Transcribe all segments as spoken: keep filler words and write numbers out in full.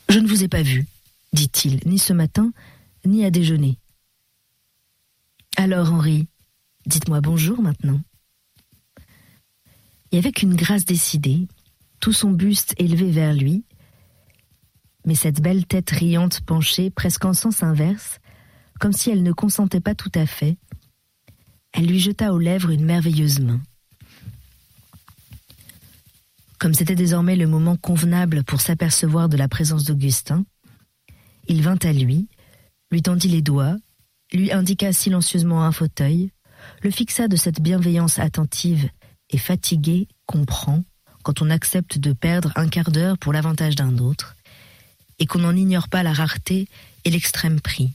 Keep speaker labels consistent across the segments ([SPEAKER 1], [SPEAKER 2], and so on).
[SPEAKER 1] Je ne vous ai pas vu, dit-il, ni ce matin, ni à déjeuner. Alors, Henri, dites-moi bonjour maintenant. Et avec une grâce décidée, tout son buste élevé vers lui, mais cette belle tête riante penchée presque en sens inverse, comme si elle ne consentait pas tout à fait, elle lui jeta aux lèvres une merveilleuse main. Comme c'était désormais le moment convenable pour s'apercevoir de la présence d'Augustin, il vint à lui, lui tendit les doigts, lui indiqua silencieusement un fauteuil, le fixa de cette bienveillance attentive et fatiguée qu'on prend quand on accepte de perdre un quart d'heure pour l'avantage d'un autre, et qu'on n'en ignore pas la rareté et l'extrême prix.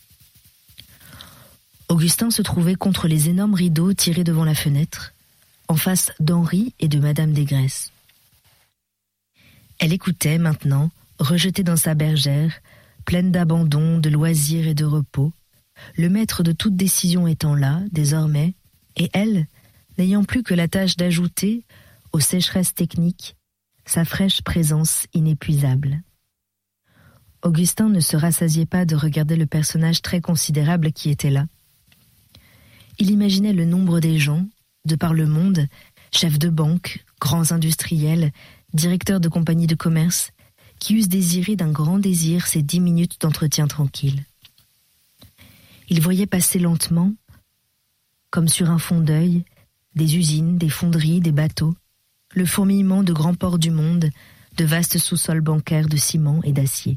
[SPEAKER 1] Augustin se trouvait contre les énormes rideaux tirés devant la fenêtre, en face d'Henri et de Madame Desgresses. Elle écoutait maintenant, rejetée dans sa bergère, pleine d'abandon, de loisirs et de repos, le maître de toute décision étant là, désormais, et elle, n'ayant plus que la tâche d'ajouter, aux sécheresses techniques, sa fraîche présence inépuisable. Augustin ne se rassasiait pas de regarder le personnage très considérable qui était là. Il imaginait le nombre des gens, de par le monde, chefs de banque, grands industriels, directeurs de compagnies de commerce, qui eussent désiré d'un grand désir ces dix minutes d'entretien tranquille. Il voyait passer lentement, comme sur un fond d'œil, des usines, des fonderies, des bateaux, le fourmillement de grands ports du monde, de vastes sous-sols bancaires de ciment et d'acier.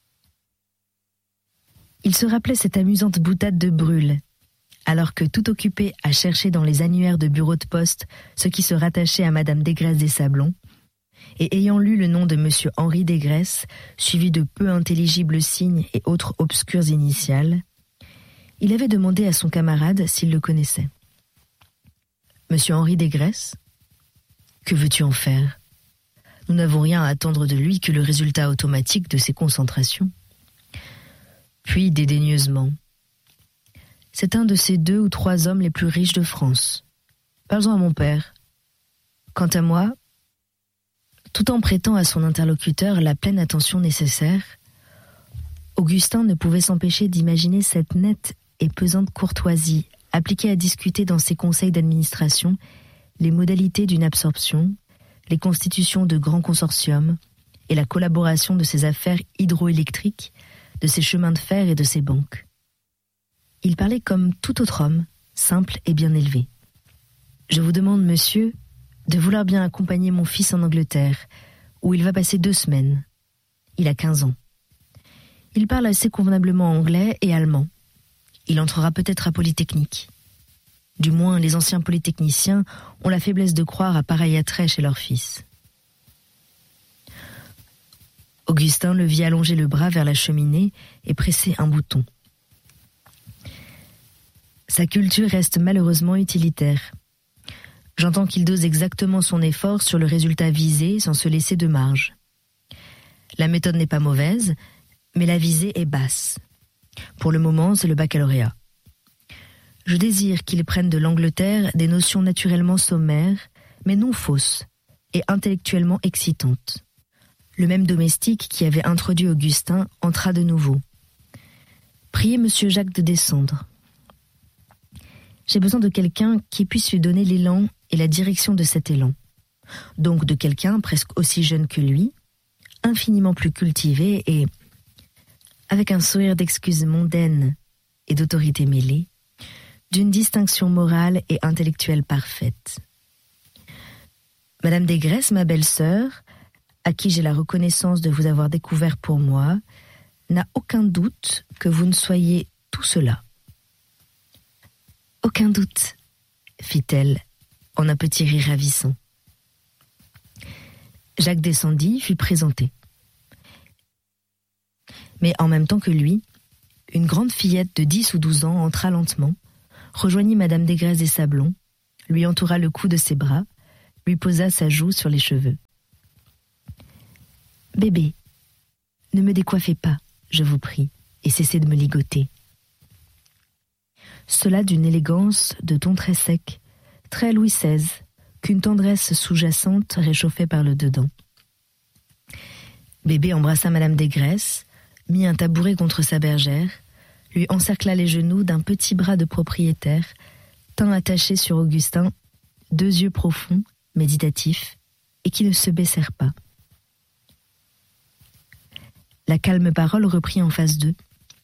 [SPEAKER 1] Il se rappelait cette amusante boutade de Brûle, alors que, tout occupé à chercher dans les annuaires de bureaux de poste ce qui se rattachait à Madame Desgresses des Sablons, et ayant lu le nom de Monsieur Henri Desgresses, suivi de peu intelligibles signes et autres obscures initiales, il avait demandé à son camarade s'il le connaissait. « Monsieur Henri Desgresses ? Que veux-tu en faire ? Nous n'avons rien à attendre de lui que le résultat automatique de ses concentrations. » Puis, dédaigneusement, « C'est un de ces deux ou trois hommes les plus riches de France. Parle-en à mon père. Quant à moi, tout en prêtant à son interlocuteur la pleine attention nécessaire, Augustin ne pouvait s'empêcher d'imaginer cette nette et pesante courtoisie appliquée à discuter dans ses conseils d'administration les modalités d'une absorption, les constitutions de grands consortiums et la collaboration de ses affaires hydroélectriques, de ses chemins de fer et de ses banques. Il parlait comme tout autre homme, simple et bien élevé. « Je vous demande, monsieur, de vouloir bien accompagner mon fils en Angleterre, où il va passer deux semaines. Il a quinze ans. Il parle assez convenablement anglais et allemand. Il entrera peut-être à Polytechnique. Du moins, les anciens polytechniciens ont la faiblesse de croire à pareil attrait chez leur fils. » Augustin le vit allonger le bras vers la cheminée et presser un bouton. Sa culture reste malheureusement utilitaire. J'entends qu'il dose exactement son effort sur le résultat visé sans se laisser de marge. La méthode n'est pas mauvaise, mais la visée est basse. Pour le moment, c'est le baccalauréat. Je désire qu'il prenne de l'Angleterre des notions naturellement sommaires, mais non fausses, et intellectuellement excitantes. Le même domestique qui avait introduit Augustin entra de nouveau. « Priez monsieur Jacques de descendre. J'ai besoin de quelqu'un qui puisse lui donner l'élan et la direction de cet élan. Donc de quelqu'un presque aussi jeune que lui, infiniment plus cultivé et, avec un sourire d'excuse mondaine et d'autorité mêlée, d'une distinction morale et intellectuelle parfaite. Madame Desgresses, ma belle-sœur, à qui j'ai la reconnaissance de vous avoir découvert pour moi, n'a aucun doute que vous ne soyez tout cela. » « Aucun doute, » fit-elle, en un petit rire ravissant. Jacques descendit, fut présenté. Mais en même temps que lui, une grande fillette de dix ou douze ans entra lentement, rejoignit Madame Desgresses des Sablons, lui entoura le cou de ses bras, lui posa sa joue sur les cheveux. « Bébé, ne me décoiffez pas, je vous prie, et cessez de me ligoter. » Cela d'une élégance de ton très sec, très Louis seize, qu'une tendresse sous-jacente réchauffait par le dedans. Bébé embrassa Madame Desgraisses, mit un tabouret contre sa bergère, lui encercla les genoux d'un petit bras de propriétaire, tint attaché sur Augustin, deux yeux profonds, méditatifs, et qui ne se baissèrent pas. La calme parole reprit en face d'eux.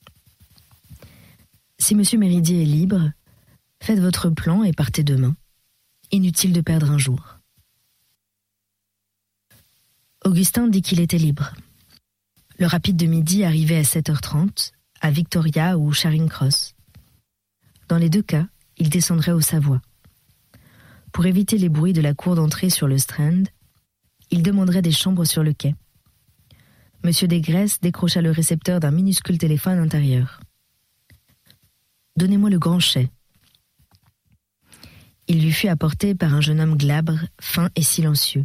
[SPEAKER 1] Si Monsieur Méridier est libre, faites votre plan et partez demain. Inutile de perdre un jour. Augustin dit qu'il était libre. Le rapide de midi arrivait à sept heures trente, à Victoria ou Charing Cross. Dans les deux cas, il descendrait au Savoie. Pour éviter les bruits de la cour d'entrée sur le Strand, il demanderait des chambres sur le quai. Monsieur Desgraisses décrocha le récepteur d'un minuscule téléphone intérieur. « Donnez-moi le grand chai. » Il lui fut apporté par un jeune homme glabre, fin et silencieux.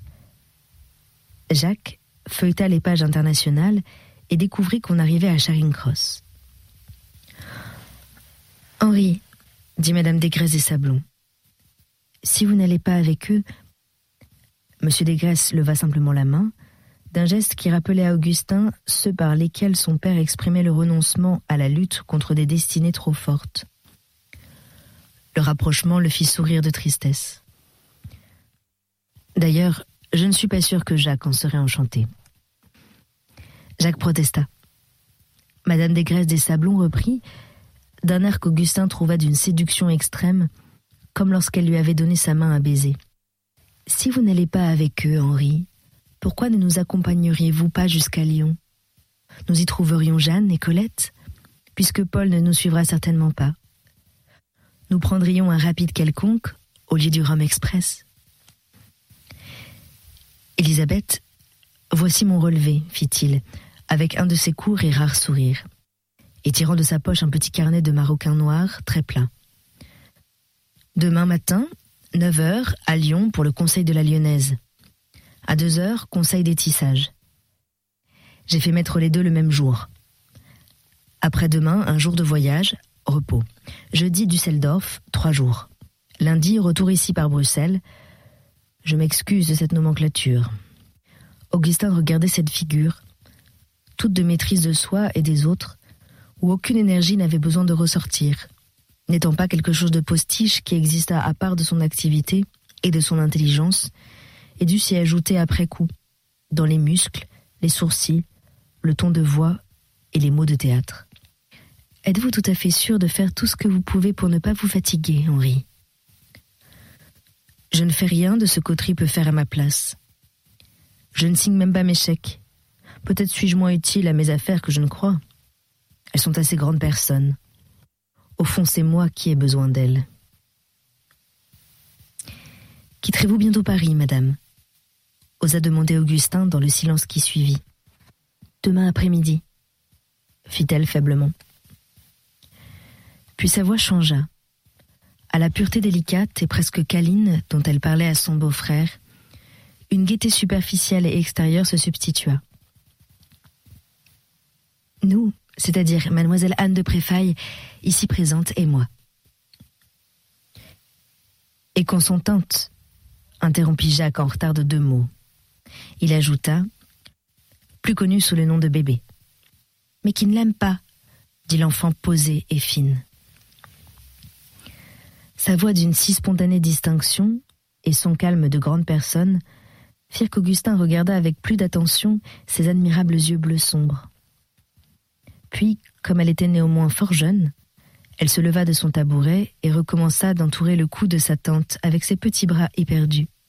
[SPEAKER 1] Jacques feuilleta les pages internationales et découvrit qu'on arrivait à Charing Cross. « Henri, dit Madame Desgraisses des Sablons, si vous n'allez pas avec eux... » Monsieur Desgraisses leva simplement la main, d'un geste qui rappelait à Augustin ceux par lesquels son père exprimait le renoncement à la lutte contre des destinées trop fortes. Le rapprochement le fit sourire de tristesse. D'ailleurs, je ne suis pas sûr que Jacques en serait enchanté. Jacques protesta. Madame Desgraisses des Sablons reprit, d'un air qu'Augustin trouva d'une séduction extrême, comme lorsqu'elle lui avait donné sa main à baiser. « Si vous n'allez pas avec eux, Henri, pourquoi ne nous accompagneriez-vous pas jusqu'à Lyon? Nous y trouverions Jeanne et Colette, puisque Paul ne nous suivra certainement pas. Nous prendrions un rapide quelconque au lieu du Rome Express. » « Élisabeth, voici mon relevé, fit-il, avec un de ses courts et rares sourires, et tirant de sa poche un petit carnet de maroquin noir très plat. Demain matin, neuf heures, à Lyon pour le conseil de la Lyonnaise. À deux heures, conseil des tissages. J'ai fait mettre les deux le même jour. Après-demain, un jour de voyage, repos. Jeudi, Düsseldorf, trois jours. Lundi, retour ici par Bruxelles. Je m'excuse de cette nomenclature. Augustin regardait cette figure, toute de maîtrise de soi et des autres, où aucune énergie n'avait besoin de ressortir, n'étant pas quelque chose de postiche qui exista à part de son activité et de son intelligence, et dut s'y ajouter après coup, dans les muscles, les sourcils, le ton de voix et les mots de théâtre. « Êtes-vous tout à fait sûr de faire tout ce que vous pouvez pour ne pas vous fatiguer, Henri ? Je ne fais rien de ce qu'Autry peut faire à ma place. Je ne signe même pas mes chèques. Peut-être suis-je moins utile à mes affaires que je ne crois. Elles sont assez grandes personnes. Au fond, c'est moi qui ai besoin d'elles. Quitterez-vous bientôt Paris, madame ? Osa demander Augustin dans le silence qui suivit. Demain après-midi, fit-elle faiblement. Puis sa voix changea. À la pureté délicate et presque câline dont elle parlait à son beau-frère, une gaieté superficielle et extérieure se substitua. Nous, c'est-à-dire mademoiselle Anne de Préfaille, ici présente, et moi. Et qu'on s'en tente, interrompit Jacques en retard de deux mots. Il ajouta, plus connu sous le nom de bébé. Mais qui ne l'aime pas, dit l'enfant posée et fine. Sa voix d'une si spontanée distinction et son calme de grande personne firent qu'Augustin regarda avec plus d'attention ses admirables yeux bleus sombres. Puis, comme elle était néanmoins fort jeune, elle se leva de son tabouret et recommença d'entourer le cou de sa tante avec ses petits bras éperdus.